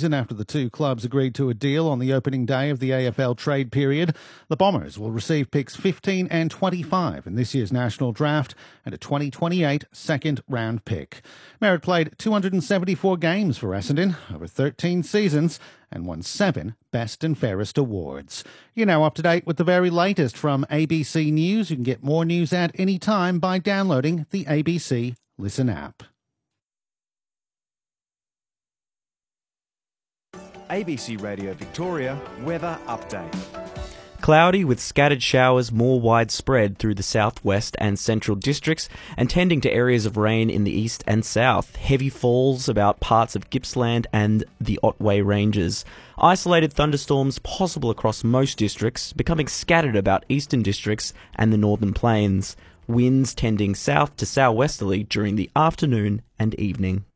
season after the two clubs agreed to a deal on the opening day of the AFL trade period. The Bombers will receive picks 15 and 25 in this year's national draft and a 2028 second-round pick. Merritt played 274 games for Essendon over 13 seasons and won 7 Best and Fairest awards. You're now up to date with the very latest from ABC News. You can get more news at any time by downloading the ABC Listen app. ABC Radio Victoria weather update. Cloudy with scattered showers more widespread through the southwest and central districts and tending to areas of rain in the east and south. Heavy falls about parts of Gippsland and the Otway Ranges. Isolated thunderstorms possible across most districts, becoming scattered about eastern districts and the northern plains. Winds tending south to southwesterly during the afternoon and evening.